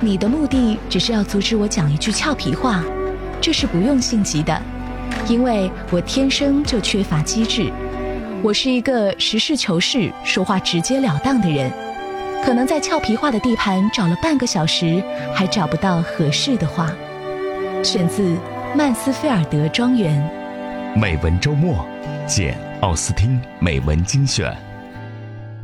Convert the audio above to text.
你的目的只是要阻止我讲一句俏皮话，这是不用心急的，因为我天生就缺乏机智。我是一个实事求是、说话直截了当的人，可能在俏皮话的地盘找了半个小时，还找不到合适的话。选自曼斯菲尔德庄园。 美文周末，简·奥斯汀美文精选。